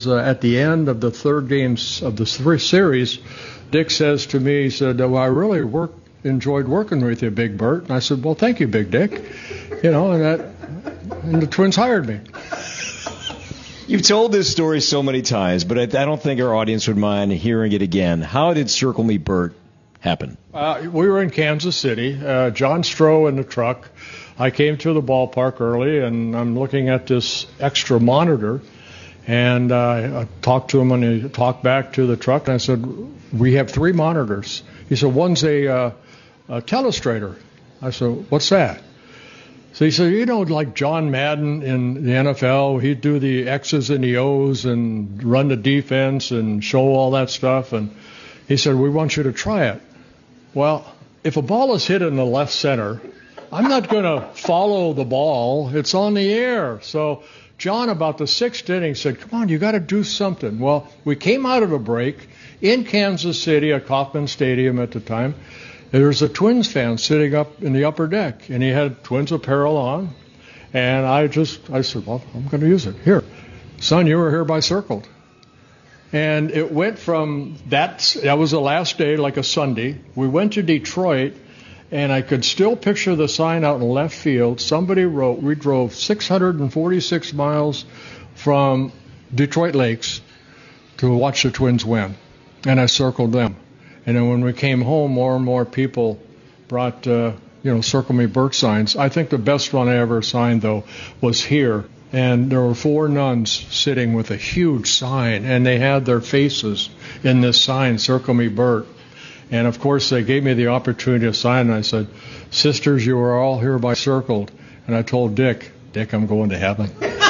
At the end of the third games of the series, Dick says to me, he said, well, I really enjoyed working with you, Big Bert. And I said, well, thank you, Big Dick. And the Twins hired me. You've told this story so many times, but I don't think our audience would mind hearing it again. How did Circle Me Bert happen? We were in Kansas City, John Stroh in the truck. I came to the ballpark early, and I'm looking at this extra monitor. And I talked to him, and he talked back to the truck, and I said, we have 3 monitors. He said, one's a telestrator. I said, what's that? So he said, like John Madden in the NFL, he'd do the X's and the O's and run the defense and show all that stuff. And he said, we want you to try it. Well, if a ball is hit in the left center, I'm not going to follow the ball. It's on the air. So John, about the 6th inning, said, come on, you got to do something. Well, we came out of a break in Kansas City at Kauffman Stadium at the time. There was a Twins fan sitting up in the upper deck, and he had Twins apparel on. And I said, well, I'm going to use it. Here, son, you were hereby circled. And it went from that was the last day, like a Sunday. We went to Detroit. And I could still picture the sign out in left field. Somebody wrote, we drove 646 miles from Detroit Lakes to watch the Twins win. And I circled them. And then when we came home, more and more people brought, Circle Me Bert signs. I think the best one I ever signed, though, was here. And there were 4 nuns sitting with a huge sign. And they had their faces in this sign, Circle Me Bert. And, of course, they gave me the opportunity to sign, and I said, sisters, you are all hereby circled. And I told Dick, I'm going to heaven.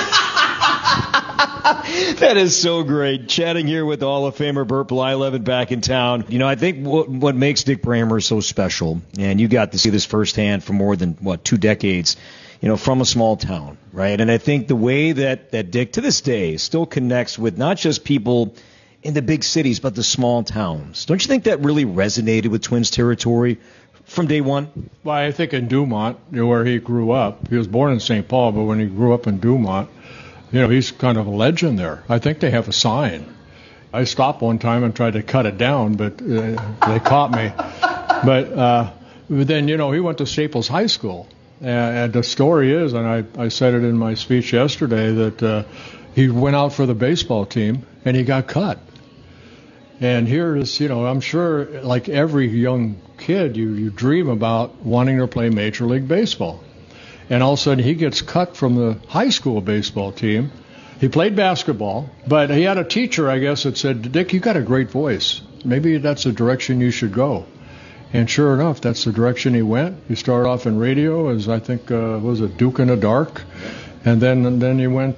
That is so great. Chatting here with Hall of Famer Bert Blyleven back in town. I think what makes Dick Bremer so special, and you got to see this firsthand for more than, 2 decades, from a small town, right? And I think the way that Dick, to this day, still connects with not just people in the big cities, but the small towns. Don't you think that really resonated with Twins territory from day one? Well, I think in Dumont, where he grew up, he was born in St. Paul, but when he grew up in Dumont, he's kind of a legend there. I think they have a sign. I stopped one time and tried to cut it down, but they caught me. But then, he went to Staples High School. And the story is, and I said it in my speech yesterday, that he went out for the baseball team and he got cut. And here is, I'm sure, like every young kid, you dream about wanting to play Major League Baseball. And all of a sudden he gets cut from the high school baseball team. He played basketball, but he had a teacher, I guess, that said, Dick, you got a great voice. Maybe that's the direction you should go. And sure enough, that's the direction he went. He started off in radio as, I think, was it Duke in the Dark? And then he went,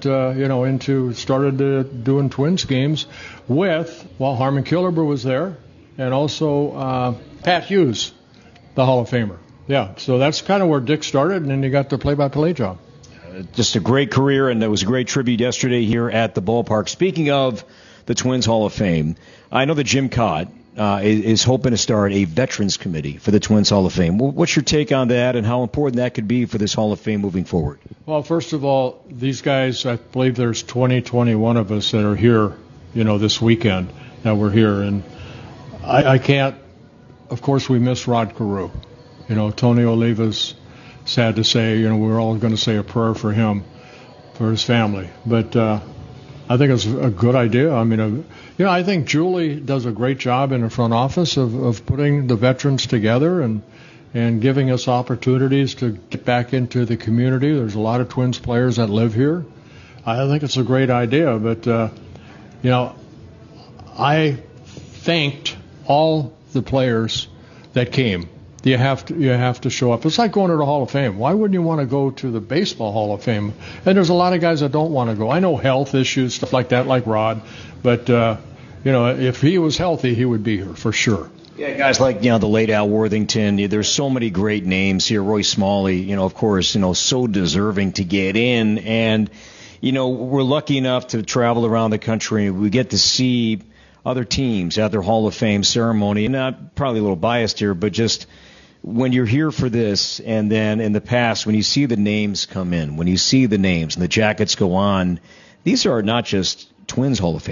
started doing Twins games with, Harmon Killebrew was there, and also Pat Hughes, the Hall of Famer. Yeah, so that's kind of where Dick started, and then he got the play-by-play job. Just a great career, and it was a great tribute yesterday here at the ballpark. Speaking of the Twins Hall of Fame, I know that Jim Kaat is hoping to start a Veterans Committee for the Twins Hall of Fame. What's your take on that, and how important that could be for this Hall of Fame moving forward? Well, first of all, these guys, I believe there's 21 of us that are here, this weekend that we're here. And I can't, of course, we miss Rod Carew. Tony Oliva's sad to say, we're all going to say a prayer for him, for his family. But I think it's a good idea. I mean, I think Julie does a great job in the front office of putting the veterans together and giving us opportunities to get back into the community. There's a lot of Twins players that live here. I think it's a great idea, but, I thanked all the players that came. You have to show up. It's like going to the Hall of Fame. Why wouldn't you want to go to the Baseball Hall of Fame? And there's a lot of guys that don't want to go. I know health issues, stuff like that, like Rod. But, if he was healthy, he would be here for sure. Yeah, guys like, the late Al Worthington. There's so many great names here. Roy Smalley, of course, so deserving to get in. And, we're lucky enough to travel around the country. We get to see other teams at their Hall of Fame ceremony. And not probably a little biased here, but just when you're here for this, and then in the past, when you see the names come in, when you see the names and the jackets go on, these are not just Twins Hall of Fame.